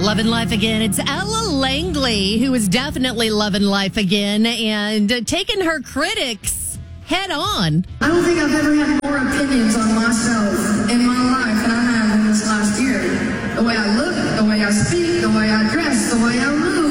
Loving life again. It's Ella Langley, who is definitely loving life again and taking her critics head on. I don't think I've ever had more opinions on myself in my life than I have in this last year. The way I look, the way I speak, the way I dress, the way I move.